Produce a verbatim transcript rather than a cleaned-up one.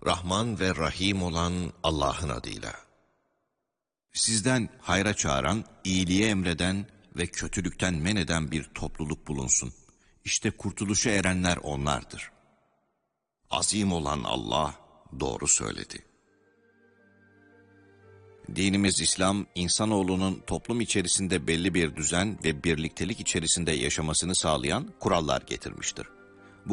Rahman ve Rahim olan Allah'ın adıyla. Sizden hayra çağıran, iyiliği emreden ve kötülükten men eden bir topluluk bulunsun. İşte kurtuluşa erenler onlardır. Azim olan Allah doğru söyledi. Dinimiz İslam, insanoğlunun toplum içerisinde belli bir düzen ve birliktelik içerisinde yaşamasını sağlayan kurallar getirmiştir.